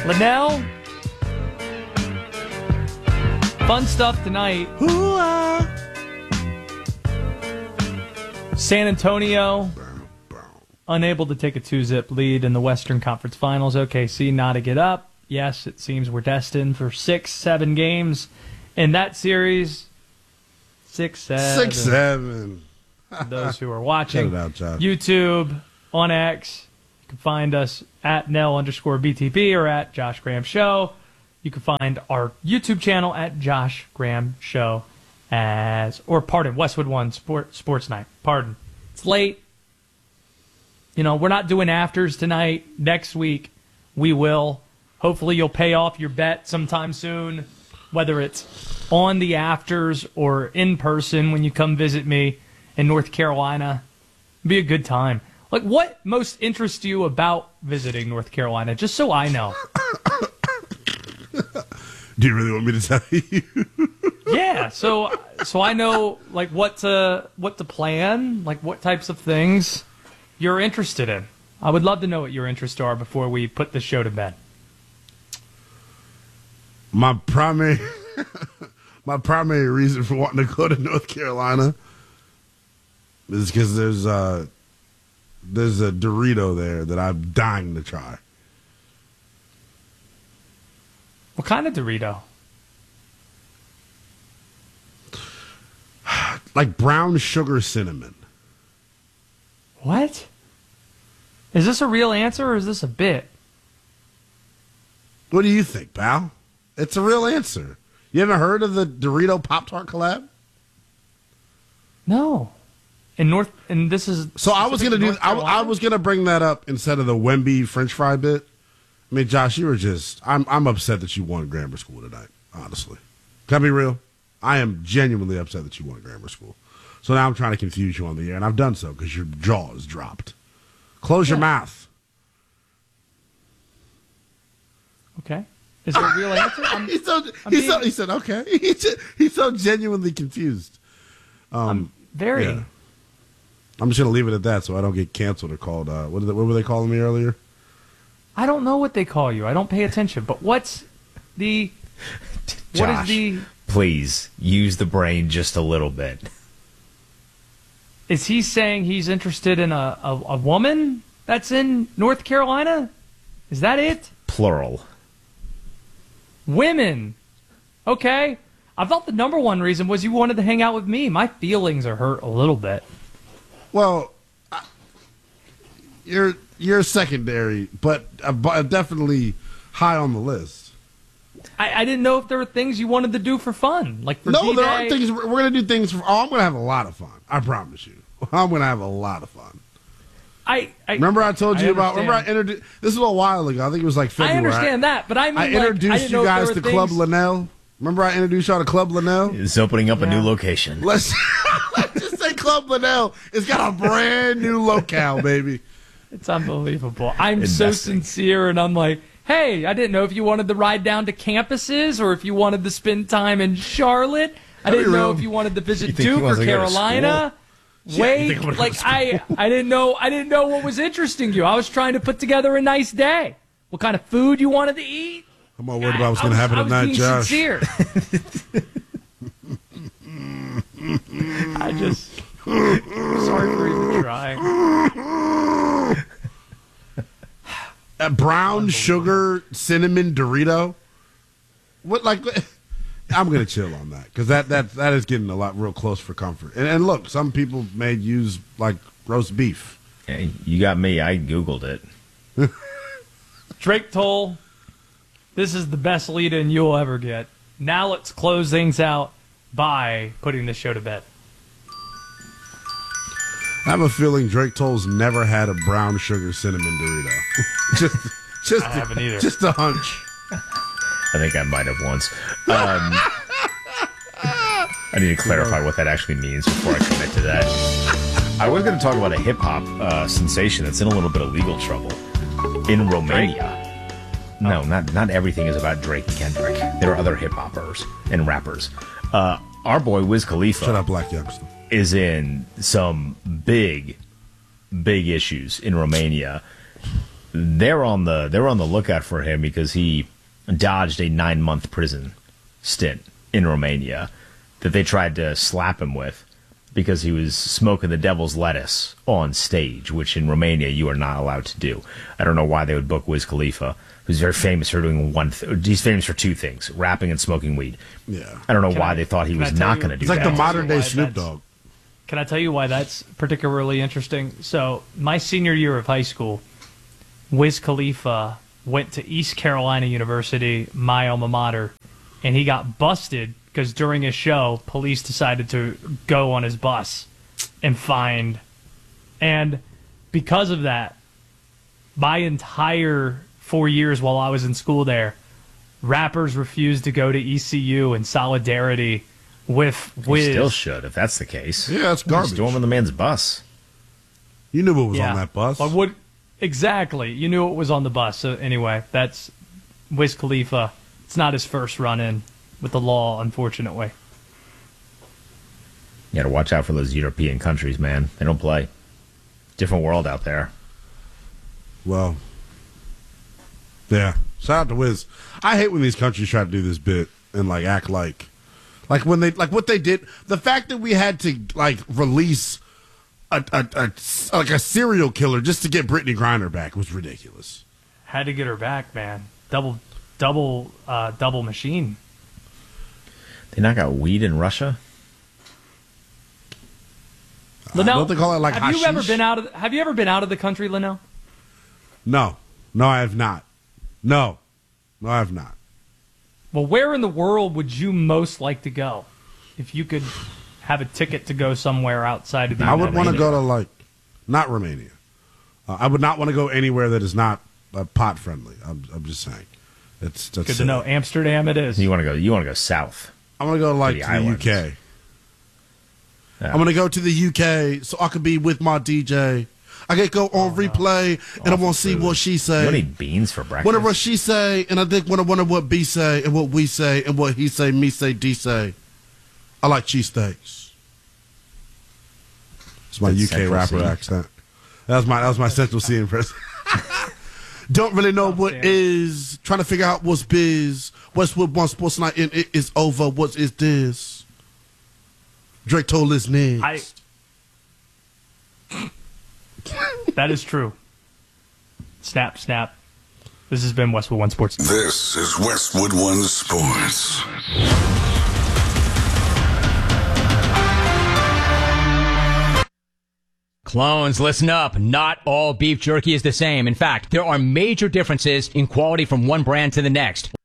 Linnell, fun stuff tonight. San Antonio, unable to take a 2-zip lead in the Western Conference Finals. OKC not to get up. Yes, it seems we're destined for 6-7 games in that series. 6-7. 6-7. Those who are watching Cut it out, Josh. YouTube, on X, you can find us at Nell_BTP or at Josh Graham Show. You can find our YouTube channel at Josh Graham Show Westwood One Sports Night. Pardon. It's late. You know, we're not doing afters tonight. Next week, we will. Hopefully, you'll pay off your bet sometime soon, whether it's on the afters or in person when you come visit me in North Carolina. It'll be a good time. Like, what most interests you about visiting North Carolina? Just so I know. Do you really want me to tell you? Yeah, so I know like what to plan, like what types of things you're interested in. I would love to know what your interests are before we put the show to bed. My primary reason for wanting to go to North Carolina is because there's a Dorito there that I'm dying to try. What kind of Dorito? Like brown sugar cinnamon. What? Is this a real answer or is this a bit? What do you think, pal? It's a real answer. You haven't heard of the Dorito Pop-Tart collab? No. And this is So I was gonna I was gonna bring that up instead of the Wemby French fry bit. I mean, Josh, you were just I'm upset that you won grammar school tonight, honestly. Can I be real? I am genuinely upset that you won grammar school. So now I'm trying to confuse you on the air, and I've done so because your jaw is dropped. Close your mouth. Okay. Is there a real answer? He said okay. He's so genuinely confused. I'm very. Yeah. I'm just gonna leave it at that, so I don't get canceled or called. What were they calling me earlier? I don't know what they call you. I don't pay attention. But what's the? Josh, what is the? Please use the brain just a little bit. Is he saying he's interested in a woman that's in North Carolina? Is that it? Plural. Women. Okay. I thought the number one reason was you wanted to hang out with me. My feelings are hurt a little bit. Well, you're secondary, but definitely high on the list. I didn't know if there were things you wanted to do for fun, like for No, D-Day. there are things. We're going to do things. I'm going to have a lot of fun. I promise you. I'm going to have a lot of fun. Remember I told you about. Remember I introduced. This was a while ago. I think it was like February. I understand that, but I mean, I introduced you guys to Club Linnell. Remember I introduced y'all to Club Linnell? It's opening up a new location. Let's just say Club Linnell. It's got a brand new locale, baby. It's unbelievable. I'm so sincere, and I'm like, hey, I didn't know if you wanted to ride down to campuses or if you wanted to spend time in Charlotte. I didn't know if you wanted to visit Duke or Carolina. Wait, like I didn't know what was interesting you. I was trying to put together a nice day. What kind of food you wanted to eat? I'm not worried about what's going to happen tonight, Josh. Sincere. I just sorry for even trying. A brown sugar cinnamon Dorito. What like? I'm gonna chill on that because that is getting a lot real close for comfort. And look, some people may use like roast beef. Hey, you got me. I Googled it. Drake Toll, this is the best lead-in you'll ever get. Now let's close things out by putting the show to bed. I have a feeling Drake Toll's never had a brown sugar cinnamon Dorito. just I haven't either. Just a hunch. I think I might have once. I need to clarify what that actually means before I commit to that. I was going to talk about a hip-hop sensation that's in a little bit of legal trouble in Romania. No, not everything is about Drake and Kendrick. There are other hip-hoppers and rappers. Our boy Wiz Khalifa. Shut up, black youngster. Is in some big issues in Romania. they're on the lookout for him because he dodged a 9-month prison stint in Romania that they tried to slap him with because he was smoking the devil's lettuce on stage, which in Romania you are not allowed to do. I don't know why they would book Wiz Khalifa, who's very famous for doing he's famous for two things: rapping and smoking weed. Yeah. I don't know why they thought he was not going to do that. It's like the modern day Snoop Dogg. Can I tell you why that's particularly interesting? So, my senior year of high school, Wiz Khalifa went to East Carolina University, my alma mater, and he got busted because during his show, police decided to go on his bus and find. And because of that, my entire 4 years while I was in school there, rappers refused to go to ECU in solidarity with Wiz. You still should, if that's the case. Yeah, it's garbage. Storming the man's bus. You knew what was on that bus. Exactly. You knew it was on the bus. So anyway, that's Wiz Khalifa. It's not his first run-in with the law, unfortunately. You got to watch out for those European countries, man. They don't play. Different world out there. Well, yeah. Shout out to Wiz. I hate when these countries try to do this bit and like act like when they what they did. The fact that we had to like release a serial killer just to get Brittany Griner back was ridiculous. Had to get her back, man. Double machine. They not got weed in Russia? Linnell, don't they call it like have hashish? you ever been out of the country, Linnell? No, I have not. No, I have not. Well, where in the world would you most like to go if you could have a ticket to go somewhere outside of the United States? I would want to go to not Romania. I would not want to go anywhere that is not pot friendly. I'm just saying. That's good to know. Amsterdam, it is. You want to go south. I want to go to the UK. Yeah. I'm going to go to the UK so I could be with my DJ. I can go on replay, and I want to see what she say. You don't need beans for breakfast. Whatever she say, and I think wonder what B say, and what we say, and what he say, me say, D say. I like cheesesteaks. It's my UK rapper accent. That was my Central C impression. Don't really know what is. Trying to figure out what's biz. Westwood One Sports Night and it is over. What is this? Drake told his next. That is true. Snap, snap. This has been Westwood One Sports. This is Westwood One Sports. Clones, listen up. Not all beef jerky is the same. In fact, there are major differences in quality from one brand to the next.